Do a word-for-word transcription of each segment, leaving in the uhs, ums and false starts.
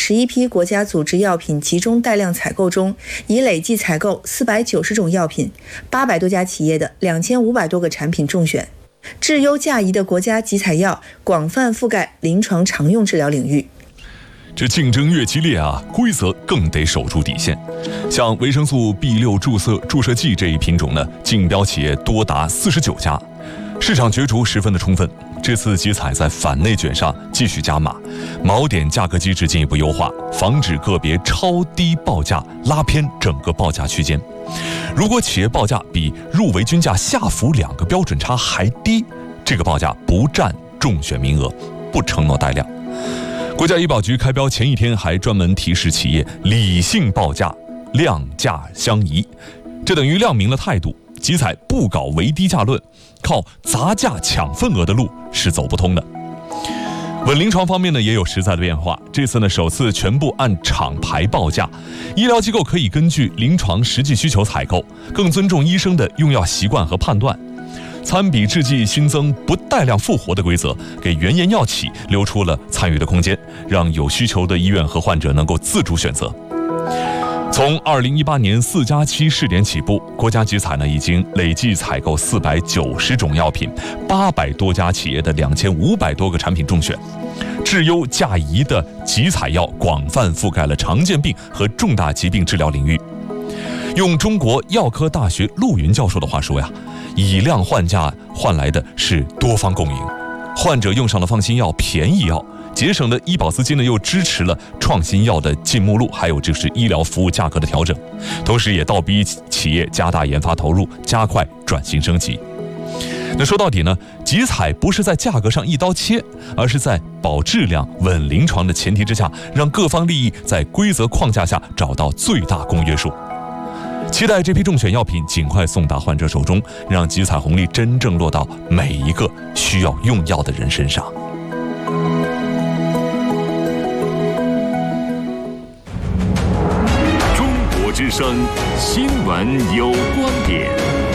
十一批国家组织药品集中带量采购中，已累计采购四百九十种药品，八百多家企业的两千五百多个产品中选。质优价宜的国家集采药广泛覆盖临床常用治疗领域。 这竞争越激烈啊，规则更得守住底线。像维生素 B 六 注射注射剂这一品种呢，竞标企业多达四十九家，市场角逐十分的充分。这次集采在反内卷上继续加码，锚点价格机制进一步优化，防止个别超低报价拉偏整个报价区间。如果企业报价比入围均价下浮两个标准差还低，这个报价不占中选名额，不承诺带量。国家医保局开标前一天还专门提示企业理性报价，量价相宜，这等于亮明了态度。集采不搞唯低价论，靠砸价抢份额的路是走不通的。稳临床方面呢，也有实在的变化。这次呢，首次全部按厂牌报价，医疗机构可以根据临床实际需求采购，更尊重医生的用药习惯和判断。参比制剂新增不带量复活的规则，给原研药企留出了参与的空间，让有需求的医院和患者能够自主选择。从二零一八年四加七试点起步，国家集采呢已经累计采购四百九十种药品，八百多家企业的两千五百多个产品中选。质优价宜的集采药广泛覆盖了常见病和重大疾病治疗领域。用中国药科大学陆云教授的话说呀，以量换价换来的是多方共赢，患者用上了放心药、便宜药，节省的医保资金呢，又支持了创新药的进目录，还有就是医疗服务价格的调整，同时也倒逼企业加大研发投入，加快转型升级。那说到底呢，集采不是在价格上一刀切，而是在保质量、稳临床的前提之下，让各方利益在规则框架下找到最大公约数。期待这批中选药品尽快送达患者手中，让集采红利真正落到每一个需要用药的人身上。 中国之声新闻有观点，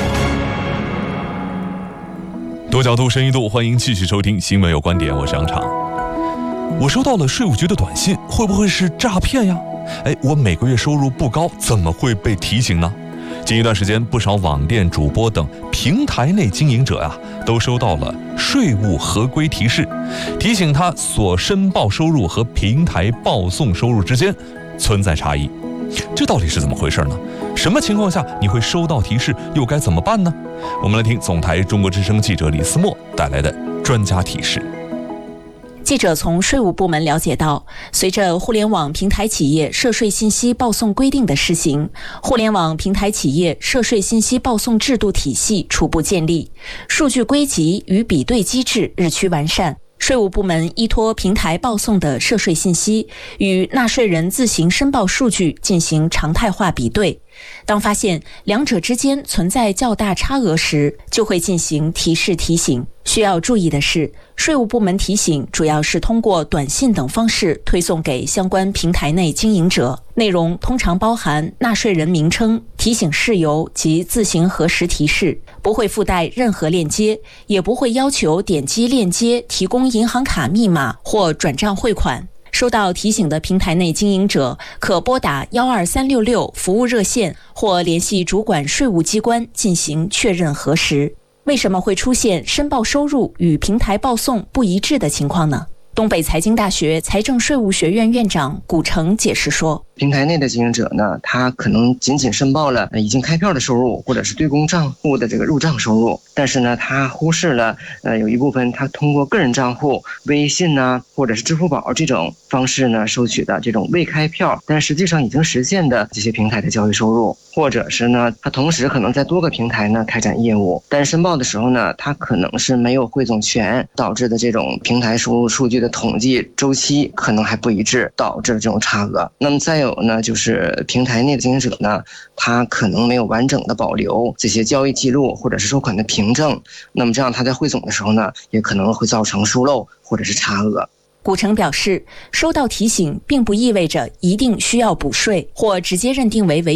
多角度、深一度，欢迎继续收听新闻有观点，我是杨常。我收到了税务局的短信，会不会是诈骗呀？哎，我每个月收入不高，怎么会被提醒呢？近一段时间，不少网店主播等平台内经营者啊，都收到了税务合规提示，提醒他所申报收入和平台报送收入之间存在差异。这到底是怎么回事呢？什么情况下你会收到提示，又该怎么办呢？我们来听总台中国之声记者李思墨带来的专家提示。 记者从税务部门了解到，随着互联网平台企业涉税信息报送规定的施行，互联网平台企业涉税信息报送制度体系初步建立，数据归集与比对机制日趋完善。税务部门依托平台报送的涉税信息，与纳税人自行申报数据进行常态化比对。当发现两者之间存在较大差额时，就会进行提示提醒。需要注意的是，税务部门提醒主要是通过短信等方式推送给相关平台内经营者，内容通常包含纳税人名称、提醒事由及自行核实提示，不会附带任何链接，也不会要求点击链接提供银行卡密码或转账汇款。收到提醒的平台内经营者可拨打一二三六六服务热线或联系主管税务机关进行确认核实。为什么会出现申报收入与平台报送不一致的情况呢？东北财经大学财政税务学院院长古成解释说， 平台内的经营者呢，他可能仅仅申报了已经开票的收入，或者是对公账户的这个入账收入，但是呢，他忽视了呃有一部分他通过个人账户、微信呢，或者是支付宝这种方式呢收取的这种未开票但实际上已经实现的这些平台的交易收入，或者是呢，他同时可能在多个平台呢开展业务，但申报的时候呢，他可能是没有汇总全，导致的这种平台收入数据的统计周期可能还不一致，导致这种差额。那么再有呢，就是平台内的经营者呢，他可能没有完整的保留这些交易记录或者是收款的凭证，那么这样他在汇总的时候呢，也可能会造成疏漏或者是差额。 古成表示，收到提醒并不意味着一定需要补税或直接认定为违法，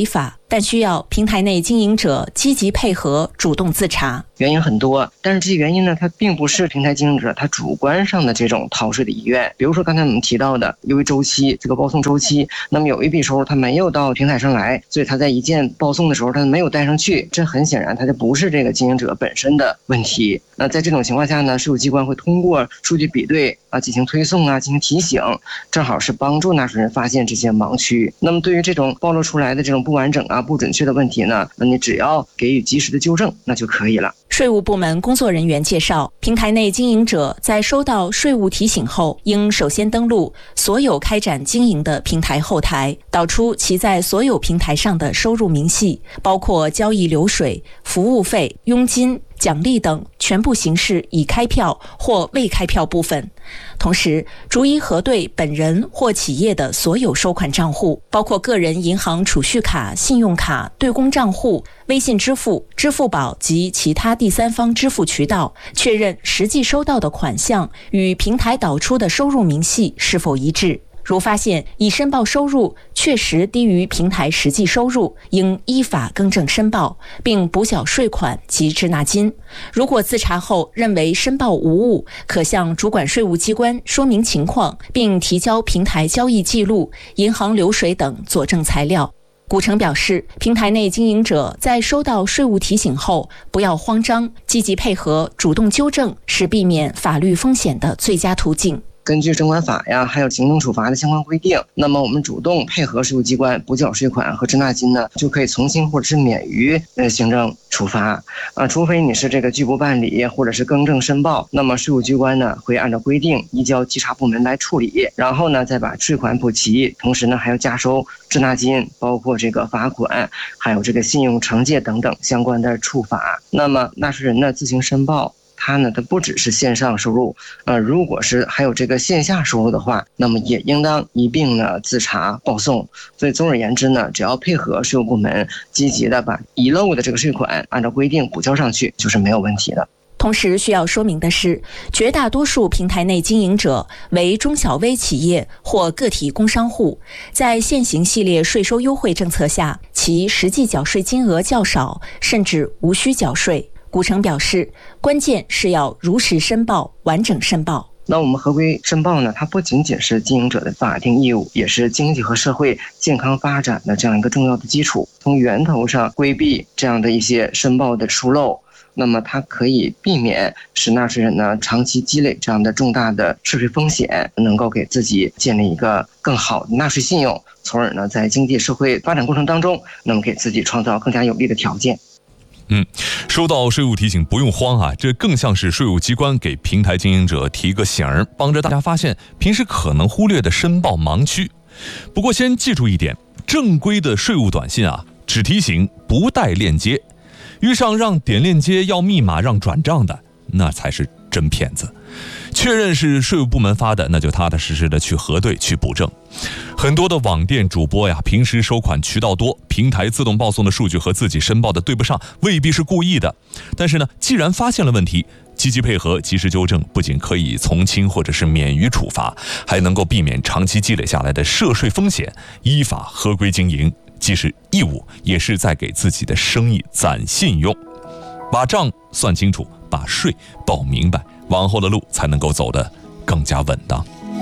但需要平台内经营者积极配合，主动自查。 原因很多，但是这些原因呢，它并不是平台经营者他主观上的这种逃税的意愿。比如说刚才我们提到的，由于周期这个报送周期，那么有一笔收入它没有到平台上来，所以它在一件报送的时候它没有带上去，这很显然它就不是这个经营者本身的问题。那在这种情况下呢，税务机关会通过数据比对啊，进行推送啊，进行提醒，正好是帮助纳税人发现这些盲区。那么对于这种暴露出来的这种不完整啊、不准确的问题呢，那你只要给予及时的纠正，那就可以了。 税务部门工作人员介绍，平台内经营者在收到税务提醒后，应首先登录所有开展经营的平台后台，导出其在所有平台上的收入明细，包括交易流水、服务费、佣金、奖励等全部形式已开票或未开票部分。同时，逐一核对本人或企业的所有收款账户，包括个人银行储蓄卡、信用卡、对公账户、微信支付、支付宝及其他第三方支付渠道，确认实际收到的款项与平台导出的收入明细是否一致。如发现已申报收入确实低于平台实际收入，应依法更正申报，并补缴税款及滞纳金。如果自查后认为申报无误，可向主管税务机关说明情况，并提交平台交易记录、银行流水等佐证材料。古城表示，平台内经营者在收到税务提醒后，不要慌张，积极配合，主动纠正，是避免法律风险的最佳途径。 根据征管法呀，还有行政处罚的相关规定，那么我们主动配合税务机关补缴税款和滞纳金呢，就可以从轻或者是免于呃行政处罚啊，除非你是这个拒不办理或者是更正申报，那么税务机关呢会按照规定移交稽查部门来处理，然后呢再把税款补齐，同时呢还要加收滞纳金，包括这个罚款，还有这个信用惩戒等等相关的处罚。那么纳税人呢自行申报。它呢，它不只是线上收入，呃，如果是还有这个线下收入的话，那么也应当一并呢自查报送。所以总而言之呢，只要配合税务部门积极的把遗漏的这个税款按照规定补交上去，就是没有问题的。 同时需要说明的是，绝大多数平台内经营者为中小微企业或个体工商户，在现行系列税收优惠政策下，其实际缴税金额较少，甚至无需缴税。古城表示，关键是要如实申报、完整申报。 那我们合规申报呢，它不仅仅是经营者的法定义务，也是经济和社会健康发展的这样一个重要的基础。从源头上规避这样的一些申报的疏漏，那么它可以避免使纳税人呢长期积累这样的重大的涉税风险，能够给自己建立一个更好的纳税信用，从而呢在经济社会发展过程当中，能给自己创造更加有利的条件。 嗯，收到税务提醒不用慌啊，这更像是税务机关给平台经营者提个醒儿，帮着大家发现平时可能忽略的申报盲区。不过先记住一点，正规的税务短信啊，只提醒不带链接，遇上让点链接要密码让转账的，那才是真骗子。确认是税务部门发的，那就踏踏实实的去核对去补正。很多的网店主播呀，平时收款渠道多，平台自动报送的数据和自己申报的对不上，未必是故意的。但是呢，既然发现了问题，积极配合及时纠正，不仅可以从轻或者是免于处罚，还能够避免长期积累下来的涉税风险，依法合规经营，既是义务，也是在给自己的生意攒信用。把账算清楚，把税报明白，往后的路才能够走得更加稳当。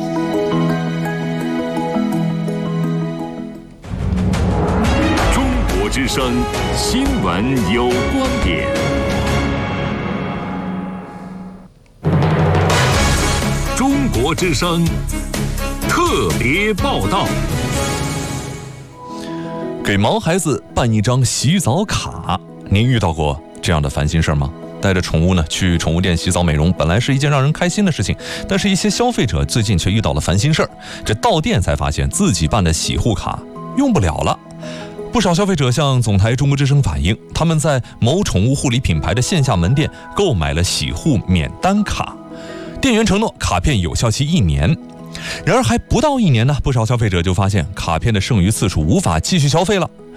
中国之声新闻有观点。中国之声特别报道。 给毛孩子办一张洗澡卡，您遇到过这样的烦心事吗？带着宠物呢去宠物店洗澡美容，本来是一件让人开心的事情，但是一些消费者最近却遇到了烦心事儿。这到店才发现自己办的洗护卡用不了了。不少消费者向总台中国之声反映，他们在某宠物护理品牌的线下门店购买了洗护免单卡，店员承诺卡片有效期一年。然而还不到一年呢，不少消费者就发现卡片的剩余次数无法继续消费了。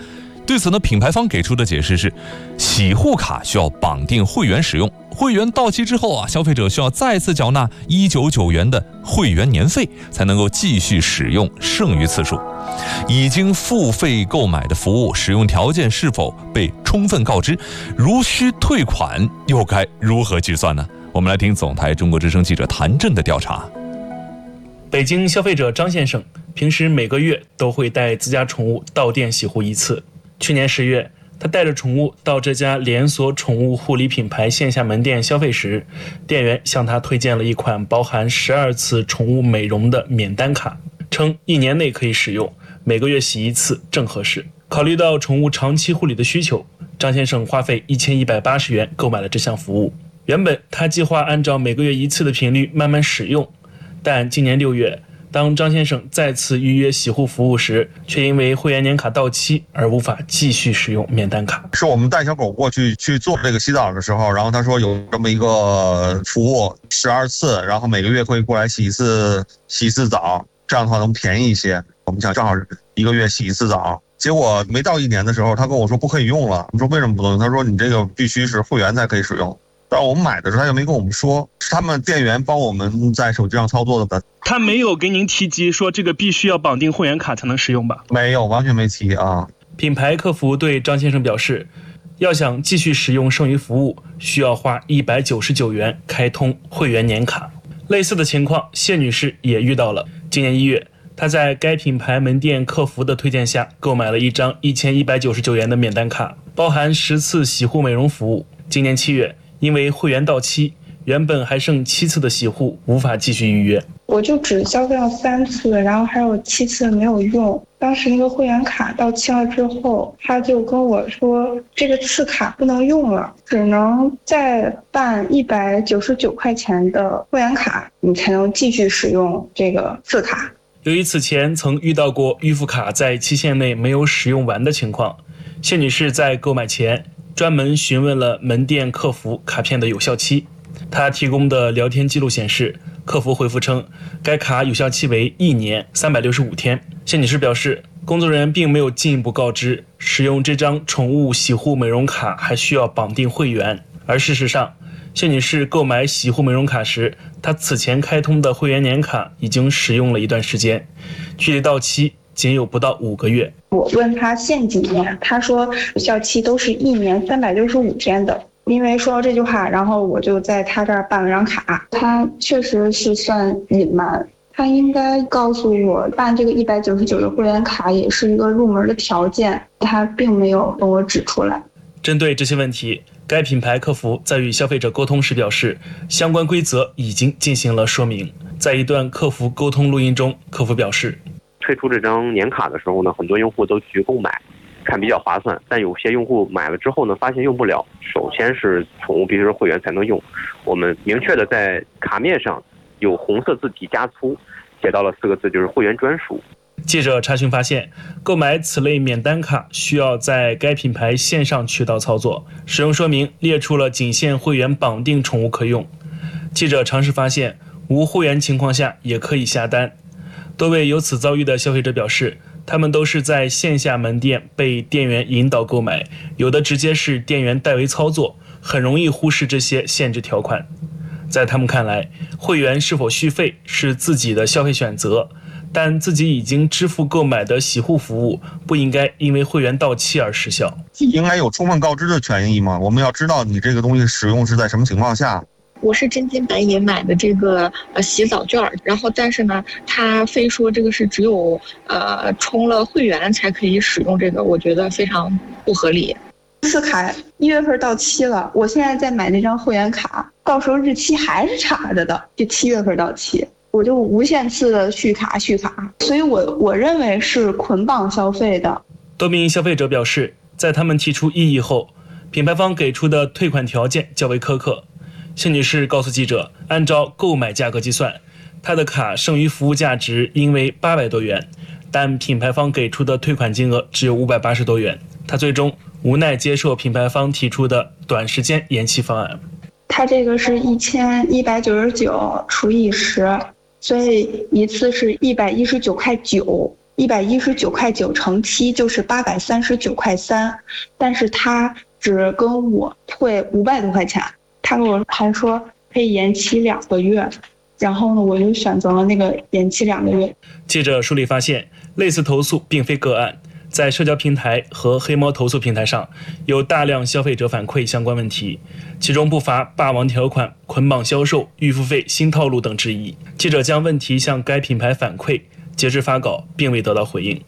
对此呢，品牌方给出的解释是，洗护卡需要绑定会员使用，会员到期之后啊，消费者需要再次缴纳一百九十九元的会员年费，才能够继续使用剩余次数。已经付费购买的服务使用条件是否被充分告知？如需退款，又该如何计算呢？我们来听总台中国之声记者谭震的调查。 北京消费者张先生平时每个月都会带自家宠物到店洗护一次。去年十月，他带着宠物到这家连锁宠物护理品牌线下门店消费时，店员向他推荐了一款包含十二次宠物美容的免单卡，称一年内可以使用，每个月洗一次正合适。考虑到宠物长期护理的需求，张先生花费一千一百八十元购买了这项服务。原本他计划按照每个月一次的频率慢慢使用，但今年六月，当张先生再次预约洗护服务时，却因为会员年卡到期而无法继续使用免单卡。 是我们带小狗过去去做这个洗澡的时候，然后他说有这么一个服务十二次，然后每个月可以过来洗一次洗一次澡，这样的话能便宜一些。我们想正好一个月洗一次澡，结果没到一年的时候，他跟我说不可以用了。我们说为什么不能用？他说你这个必须是会员才可以使用。但我们买的时候他又没跟我们说，是他们店员帮我们在手机上操作的。 他没有给您提及说这个必须要绑定会员卡才能使用吧？ 没有，完全没提啊。 品牌客服对张先生表示，要想继续使用剩余服务，需要花一百九十九元开通会员年卡。类似的情况，谢女士也遇到了。今年一月，她在该品牌门店客服的推荐下，购买了一张一千一百九十九元的免单卡，包含十次洗护美容服务。今年七月，因为会员到期，原本还剩七次的洗护无法继续预约。 我就只消费了三次，然后还有七次没有用。当时那个会员卡到期了之后，他就跟我说这个次卡不能用了，只能再办一百九十九块钱的会员卡，你才能继续使用这个次卡。 由于此前曾遇到过预付卡在期限内没有使用完的情况，谢女士在购买前专门询问了门店客服卡片的有效期。她提供的聊天记录显示，客服回复称该卡有效期为一年三百六十五天。谢女士表示，工作人员并没有进一步告知使用这张宠物洗护美容卡还需要绑定会员，而事实上，谢女士购买洗护美容卡时，她此前开通的会员年卡已经使用了一段时间，距离到期仅有不到五个月。 我问他限几年，他说有效期都是一年三百六十五天的。因为说到这句话，然后我就在他这儿办了张卡。他确实是算隐瞒，他应该告诉我办这个一百九十九的会员卡也是一个入门的条件，他并没有跟我指出来。 针对这些问题，该品牌客服在与消费者沟通时表示，相关规则已经进行了说明。在一段客服沟通录音中，客服表示， 推出这张年卡的时候呢，很多用户都去购买，看比较划算，但有些用户买了之后呢，发现用不了。首先是宠物必须是会员才能用，我们明确的在卡面上有红色字体加粗写到了四个字，就是会员专属。 记者查询发现，购买此类免单卡需要在该品牌线上渠道操作，使用说明列出了仅限会员绑定宠物可用。记者尝试发现，无会员情况下也可以下单。多位有此遭遇的消费者表示，他们都是在线下门店被店员引导购买，有的直接是店员代为操作，很容易忽视这些限制条款。在他们看来，会员是否续费是自己的消费选择，但自己已经支付购买的洗护服务不应该因为会员到期而失效。 应该有充分告知的权益嘛？我们要知道你这个东西使用是在什么情况下。 我是真金白银买的这个呃洗澡券，然后但是呢，他非说这个是只有呃充了会员才可以使用这个，我觉得非常不合理。 次卡一月份到期了，我现在在买那张会员卡，到时候日期还是差着的，就七月份到期，我就无限次的续卡续卡，所以我我认为是捆绑消费的。 多名消费者表示，在他们提出异议后，品牌方给出的退款条件较为苛刻。谢女士告诉记者，按照购买价格计算，她的卡剩余服务价值应为八百多元，但品牌方给出的退款金额只有五百八十多元。她最终无奈接受品牌方提出的短时间延期方案。 它这个是一千一百九十九除以十，所以一次是一百一十九块九。 一百一十九块九乘七就是八百三十九块三，但是他只跟我退五百多块钱，他跟我还说可以延期两个月，然后呢，我就选择了那个延期两个月。 记者梳理发现，类似投诉并非个案，在社交平台和黑猫投诉平台上，有大量消费者反馈相关问题，其中不乏霸王条款、捆绑销售、预付费新套路等质疑。记者将问题向该品牌反馈，截至发稿并未得到回应。